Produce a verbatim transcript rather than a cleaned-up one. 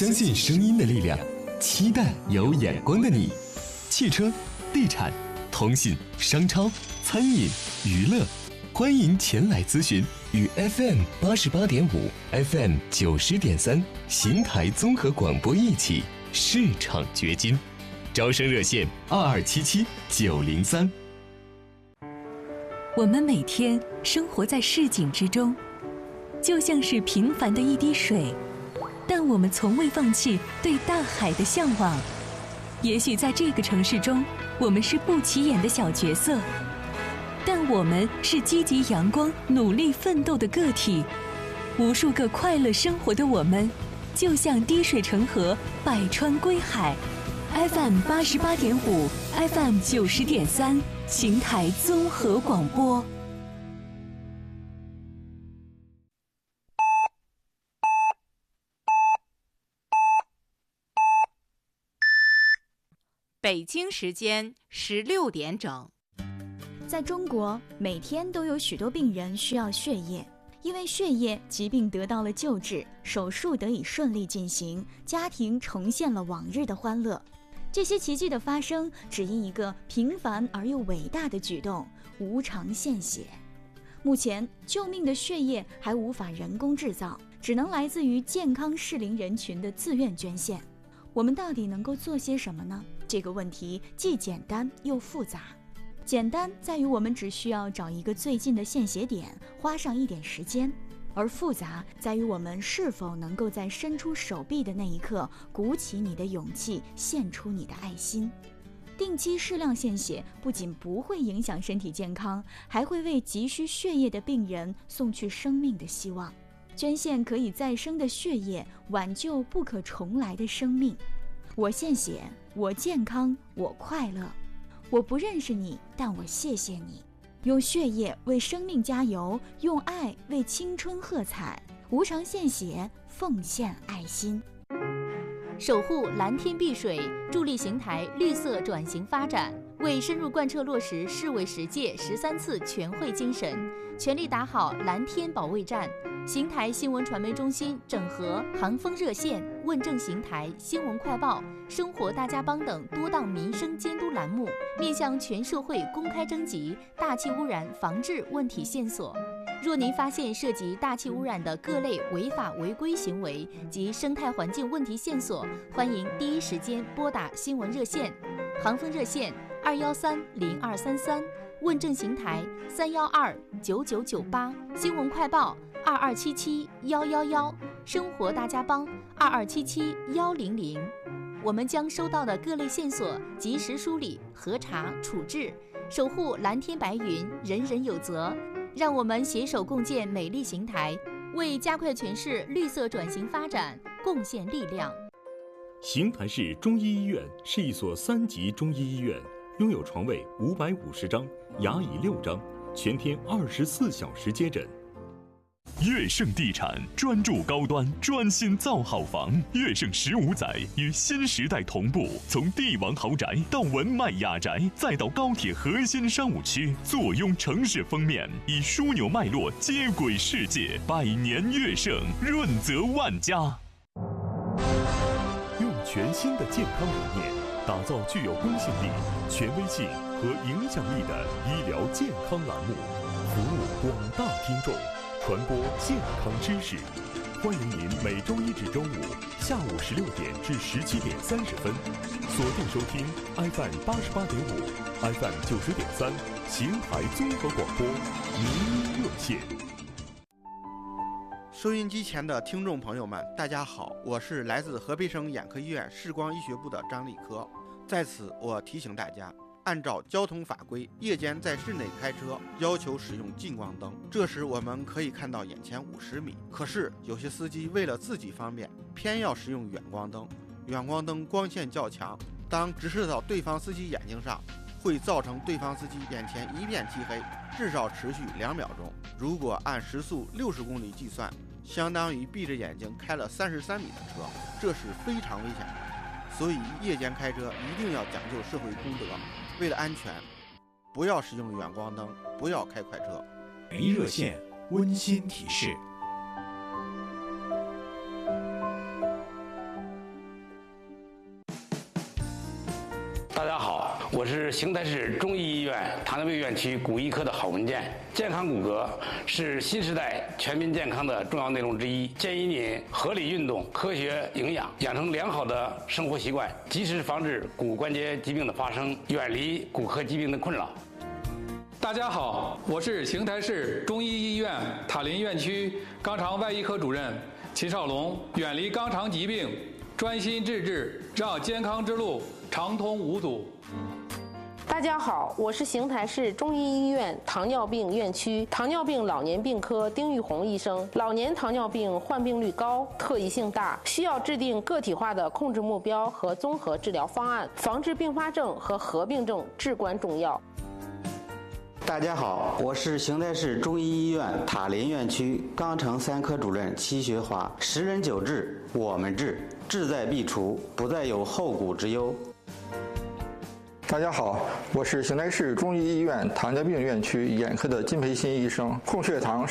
相信声音的力量，期待有眼光的你。汽车、地产、通信、商超、餐饮、娱乐，欢迎前来咨询。与 F M 八十八点五、F M 九十点三邢台综合广播一起市场掘金。招生热线二二七七九零三。 我们每天生活在市井之中，就像是平凡的一滴水，但我们从未放弃对大海的向往。也许在这个城市中，我们是不起眼的小角色，但我们是积极阳光、努力奋斗的个体。无数个快乐生活的我们，就像滴水成河，百川归海。F M 八十八点五 ，F M 九十点三，邢台综合广播。 北京时间十六点整。 在中国，每天都有许多病人需要血液，因为血液，疾病得到了救治，手术得以顺利进行，家庭重现了往日的欢乐。这些奇迹的发生，只因一个平凡而又伟大的举动——无偿献血。目前，救命的血液还无法人工制造，只能来自于健康适龄人群的自愿捐献。我们到底能够做些什么呢？这个问题既简单又复杂。简单在于我们只需要找一个最近的献血点，花上一点时间；而复杂在于我们是否能够在伸出手臂的那一刻，鼓起你的勇气，献出你的爱心。定期适量献血不仅不会影响身体健康，还会为急需血液的病人送去生命的希望。捐献可以再生的血液，挽救不可重来的生命。我献血，我健康，我快乐。我不认识你，但我谢谢你。用血液为生命加油，用爱为青春喝彩。无偿献血，奉献爱心。 守护蓝天碧水，助力邢台绿色转型发展，为深入贯彻落实市委十届十三次全会精神，全力打好蓝天保卫战。邢台新闻传媒中心整合航风热线、问政邢台、新闻快报、生活大家帮等多档民生监督栏目，面向全社会公开征集大气污染防治问题线索。若您发现涉及大气污染的各类违法违规行为及生态环境问题线索，欢迎第一时间拨打新闻热线，航风热线二幺三零二三三，问政邢台三幺二九九九八，新闻快报二二七七幺幺幺，生活大家帮二二七七幺零零。我们将收到的各类线索及时梳理、核查、处置，守护蓝天白云，人人有责。让我们携手共建美丽邢台，为加快全市绿色转型发展贡献力量。 邢台市中医医院是一所三级中医医院，拥有床位五百五十张，牙椅六张，全天二十四小时接诊。 悦盛地产专注高端，专心造好房。悦盛十五载与新时代同步，从帝王豪宅到文迈雅宅，再到高铁核心商务区，坐拥城市封面，以枢纽脉络接轨世界。百年悦盛，润泽万家。 用全新的健康理念，打造具有公信力、权威性和影响力的医疗健康栏目，服务广大听众。传播健康知识，欢迎您每周一至周五下午十六点至十七点三十分，锁定收听 F M 八十八点五、F M 九十点三邢台综合广播名医热线。 收音机前的听众朋友们，大家好，我是来自河北省眼科医院视光医学部的张立科。在此，我提醒大家。按照交通法规，夜间在室内开车要求使用近光灯，这时我们可以看到眼前五十米。可是有些司机为了自己方便，偏要使用远光灯。远光灯光线较强，当直射到对方司机眼睛上，会造成对方司机眼前一片漆黑，至少持续两秒钟。如果按时速六十公里计算，相当于闭着眼睛开了三十三米的车，这是非常危险的。所以夜间开车一定要讲究社会公德。为了安全，不要使用远光灯，不要开快车。 名医热线温馨提示： 大家好，我是邢台市中医医院糖尿病院区骨医科的郝文健。健康骨骼是新时代全民健康的重要内容之一，建议您合理运动、科学营养，养成良好的生活习惯，及时防治骨关节疾病的发生，远离骨科疾病的困扰。 大家好，我是邢台市中医医院塔林院区肛肠外医科主任秦少龙。远离肛肠疾病，专心致志，让健康之路畅通无阻。 大家好，我是邢台市中医医院糖尿病院区糖尿病老年病科丁玉红医生。老年糖尿病患病率高，特异性大，需要制定个体化的控制目标和综合治疗方案，防治并发症和合并症至关重要。 大家好，我是邢台市中医医院塔林院区肛肠三科主任戚学华。十人九治，我们治，志在必除，不再有后顾之忧。 大家好，我是邢台市中医医院糖尿病院区眼科的金培新医生。控血糖